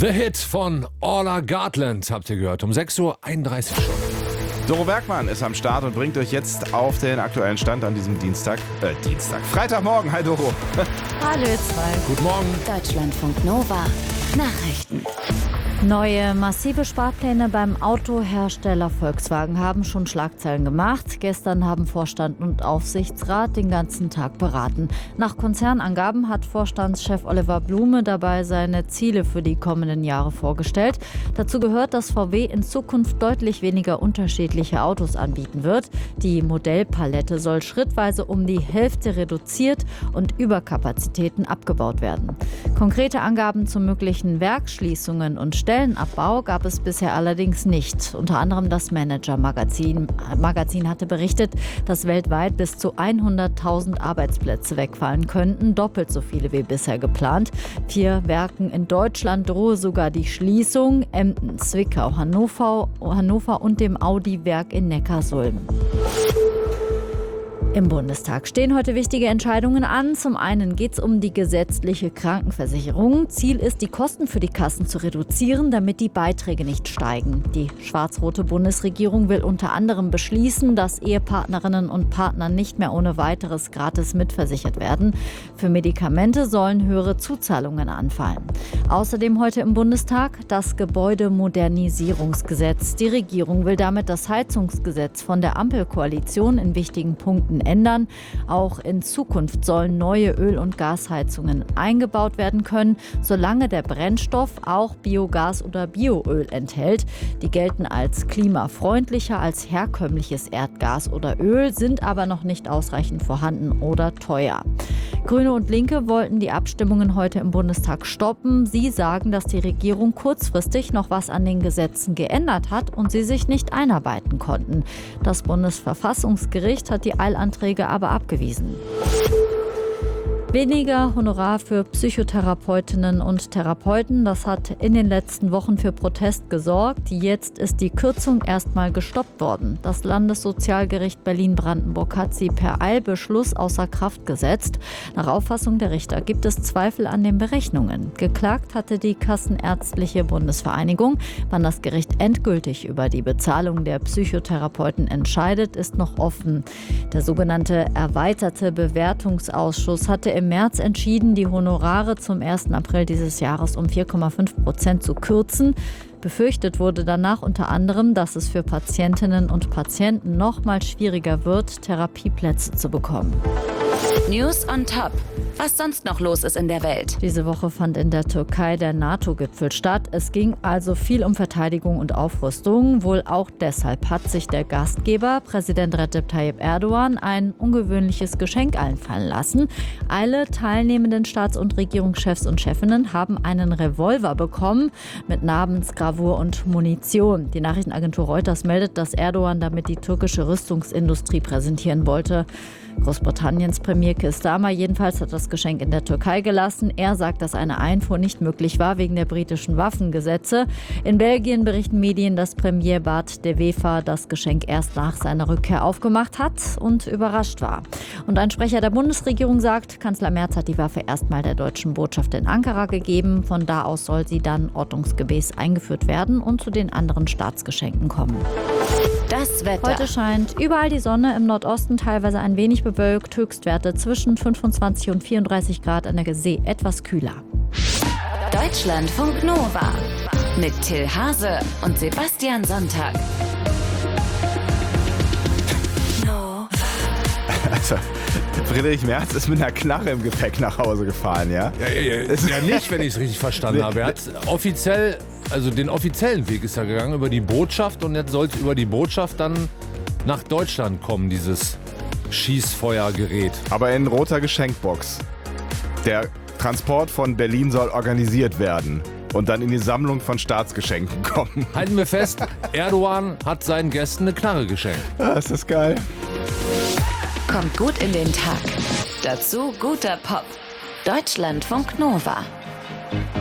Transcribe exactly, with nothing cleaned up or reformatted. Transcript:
The Hit von Orla Gartland habt ihr gehört, um sechs Uhr einunddreißig schon. Doro Bergmann ist am Start und bringt euch jetzt auf den aktuellen Stand an diesem Dienstag, äh, Dienstag, Freitagmorgen. Hi Doro. Hallo ihr zwei. Guten Morgen. Deutschlandfunk Nova. Nachrichten. Neue massive Sparpläne beim Autohersteller Volkswagen haben schon Schlagzeilen gemacht. Gestern haben Vorstand und Aufsichtsrat den ganzen Tag beraten. Nach Konzernangaben hat Vorstandschef Oliver Blume dabei seine Ziele für die kommenden Jahre vorgestellt. Dazu gehört, dass V W in Zukunft deutlich weniger unterschiedliche Autos anbieten wird. Die Modellpalette soll schrittweise um die Hälfte reduziert und Überkapazitäten abgebaut werden. Konkrete Angaben zu möglichen Werksschließungen und Stellenabbau gab es bisher allerdings nicht. Unter anderem das Manager-Magazin Magazin hatte berichtet, dass weltweit bis zu hunderttausend Arbeitsplätze wegfallen könnten, doppelt so viele wie bisher geplant. Vier Werken in Deutschland drohe sogar die Schließung: Emden, Zwickau, Hannover, Hannover und dem Audi-Werk in Neckarsulm. Im Bundestag stehen heute wichtige Entscheidungen an. Zum einen geht es um die gesetzliche Krankenversicherung. Ziel ist, die Kosten für die Kassen zu reduzieren, damit die Beiträge nicht steigen. Die schwarz-rote Bundesregierung will unter anderem beschließen, dass Ehepartnerinnen und Partner nicht mehr ohne weiteres gratis mitversichert werden. Für Medikamente sollen höhere Zuzahlungen anfallen. Außerdem heute im Bundestag das Gebäudemodernisierungsgesetz. Die Regierung will damit das Heizungsgesetz von der Ampelkoalition in wichtigen Punkten ändern. Auch in Zukunft sollen neue Öl- und Gasheizungen eingebaut werden können, solange der Brennstoff auch Biogas oder Bioöl enthält. Die gelten als klimafreundlicher als herkömmliches Erdgas oder Öl, sind aber noch nicht ausreichend vorhanden oder teuer. Grüne und Linke wollten die Abstimmungen heute im Bundestag stoppen. Sie sagen, dass die Regierung kurzfristig noch was an den Gesetzen geändert hat und sie sich nicht einarbeiten konnten. Das Bundesverfassungsgericht hat die Eilanträge aber abgewiesen. Weniger Honorar für Psychotherapeutinnen und Therapeuten, das hat in den letzten Wochen für Protest gesorgt. Jetzt ist die Kürzung erstmal gestoppt worden. Das Landessozialgericht Berlin-Brandenburg hat sie per Eilbeschluss außer Kraft gesetzt. Nach Auffassung der Richter gibt es Zweifel an den Berechnungen. Geklagt hatte die Kassenärztliche Bundesvereinigung. Wann das Gericht endgültig über die Bezahlung der Psychotherapeuten entscheidet, ist noch offen. Der sogenannte erweiterte Bewertungsausschuss hatte im Im März entschieden, die Honorare zum ersten April dieses Jahres um vier Komma fünf Prozent zu kürzen. Befürchtet wurde danach unter anderem, dass es für Patientinnen und Patienten noch mal schwieriger wird, Therapieplätze zu bekommen. News on top. Was sonst noch los ist in der Welt. Diese Woche fand in der Türkei der NATO-Gipfel statt. Es ging also viel um Verteidigung und Aufrüstung. Wohl auch deshalb hat sich der Gastgeber, Präsident Recep Tayyip Erdogan, ein ungewöhnliches Geschenk einfallen lassen. Alle teilnehmenden Staats- und Regierungschefs und Chefinnen haben einen Revolver bekommen mit Namensgravur und Munition. Die Nachrichtenagentur Reuters meldet, dass Erdogan damit die türkische Rüstungsindustrie präsentieren wollte. Großbritanniens Premier Keir Starmer jedenfalls hat das Geschenk in der Türkei gelassen. Er sagt, dass eine Einfuhr nicht möglich war wegen der britischen Waffengesetze. In Belgien berichten Medien, dass Premier Bart de Wever das Geschenk erst nach seiner Rückkehr aufgemacht hat und überrascht war. Und ein Sprecher der Bundesregierung sagt, Kanzler Merz hat die Waffe erstmal der deutschen Botschaft in Ankara gegeben. Von da aus soll sie dann ordnungsgemäß eingeführt werden und zu den anderen Staatsgeschenken kommen. Das Wetter. Heute scheint überall die Sonne, im Nordosten teilweise ein wenig bewölkt, Höchstwerte zwischen fünfundzwanzig und vierunddreißig Grad, an der See etwas kühler. Deutschlandfunk Nova mit Till Hase und Sebastian Sonntag. Also, Friedrich Merz ist mit einer Knarre im Gepäck nach Hause gefahren, ja? Ja, ja, ja, ja nicht, wenn ich es richtig verstanden habe. Er hat offiziell, also den offiziellen Weg ist er gegangen über die Botschaft und jetzt soll es über die Botschaft dann nach Deutschland kommen, dieses Schießfeuergerät. Aber in roter Geschenkbox. Der Transport von Berlin soll organisiert werden und dann in die Sammlung von Staatsgeschenken kommen. Halten wir fest, Erdogan hat seinen Gästen eine Knarre geschenkt. Ah, das ist geil. Kommt gut in den Tag. Dazu guter Pop. Deutschlandfunk Nova.